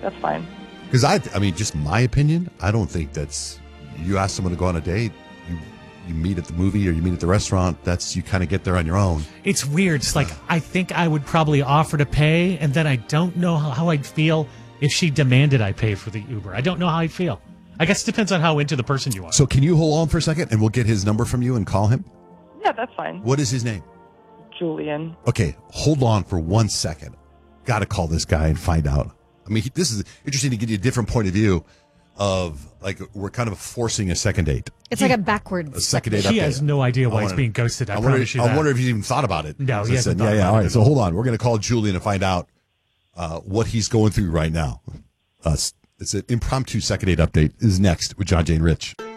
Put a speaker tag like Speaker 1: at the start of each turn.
Speaker 1: that's fine.
Speaker 2: Because I mean, just my opinion, I don't think that's, you ask someone to go on a date, you meet at the movie or you meet at the restaurant, you kind of get there on your own.
Speaker 3: It's weird. It's like, I think I would probably offer to pay, and then I don't know how I'd feel if she demanded I pay for the Uber. I don't know how I'd feel. I guess it depends on how into the person you are.
Speaker 2: So can you hold on for a second and we'll get his number from you and call him?
Speaker 1: Yeah, that's fine.
Speaker 2: What is his name?
Speaker 1: Julian.
Speaker 2: Okay, hold on for 1 second. Got to call this guy and find out. I mean, this is interesting to get you a different point of view of, like, we're kind of forcing a second date.
Speaker 4: It's like a backwards.
Speaker 2: A second date
Speaker 3: He
Speaker 2: update.
Speaker 3: has no idea why he's being ghosted. I promise you that.
Speaker 2: I wonder if he's even thought about it.
Speaker 3: No, he hasn't thought about it.
Speaker 2: All right, so hold on. We're going to call Julian and find out what he's going through right now. It's an impromptu second date update is next with John, Jane, Rich.